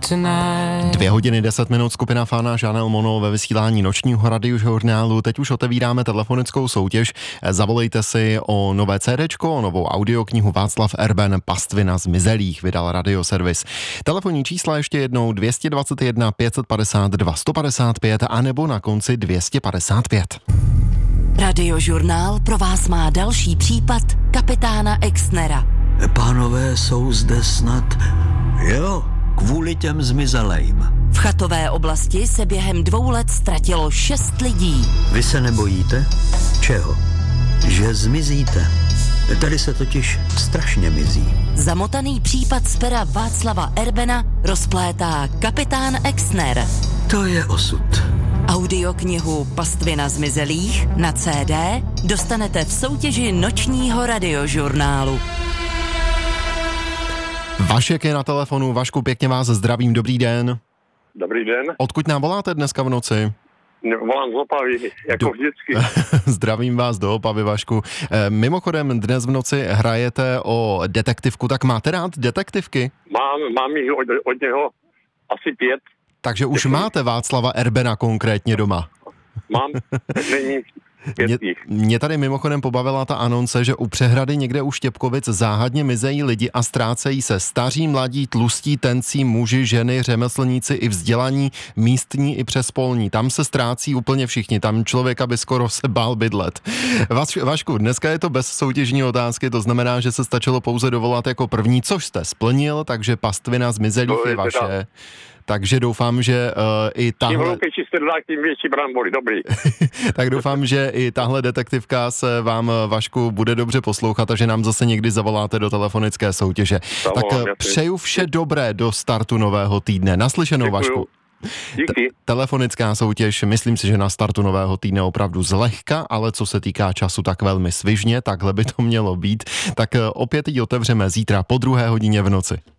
2 hodiny 10 minut, skupina Fana, Žánel Mono ve vysílání nočního radiožurnálu. Teď už otevíráme telefonickou soutěž. Zavolejte si o nové CDčko, o novou audioknihu. Václav Erben, Pastvina zmizelých, vydal Radioservis. Telefonní čísla ještě jednou 221 552 155 a nebo na konci 255. Radiožurnál pro vás má další případ kapitána Exnera. Pánové, jsou zde snad... Jo, kvůli těm zmizelým. V chatové oblasti se během 2 let ztratilo 6 lidí. Vy se nebojíte? Čeho? Že zmizíte. Tady se totiž strašně mizí. Zamotaný případ z pera Václava Erbena rozplétá kapitán Exner. To je osud. Audioknihu Pastvina zmizelých na CD dostanete v soutěži nočního radiožurnálu. Vašek je na telefonu. Vašku, pěkně vás zdravím, dobrý den. Dobrý den. Odkud nám voláte dneska v noci? Volám z Opavy, jako vždycky. Zdravím vás do Opavy, Vašku. Mimochodem, dnes v noci hrajete o detektivku, tak máte rád detektivky? Mám jich od něho asi 5. Takže už máte Václava Erbena konkrétně doma? Mám, není 5. Mě tady mimochodem pobavila ta anonce, že u přehrady někde u Štěpkovic záhadně mizejí lidi a ztrácejí se staří, mladí, tlustí, tencí, muži, ženy, řemeslníci i vzdělaní, místní i přespolní. Tam se ztrácí úplně všichni, tam člověka by skoro se bál bydlet. Vašku, dneska je to bez soutěžní otázky, to znamená, že se stačilo pouze dovolat jako první, což jste splnil, takže Pastvina zmizelých je vaše. Teda. Takže doufám, že i tahle... Tím hloupější strdák, tím větší brambory, dobrý. Tak doufám, že i tahle detektivka se vám, Vašku, bude dobře poslouchat a že nám zase někdy zavoláte do telefonické soutěže. Tak přeju vše dobré do startu nového týdne. Naslyšenou, děkuju. Vašku. Díky. Telefonická soutěž, myslím si, že na startu nového týdne opravdu zlehka, ale co se týká času, tak velmi svižně, takhle by to mělo být. Tak opět ji otevřeme zítra po 2 hodině v noci.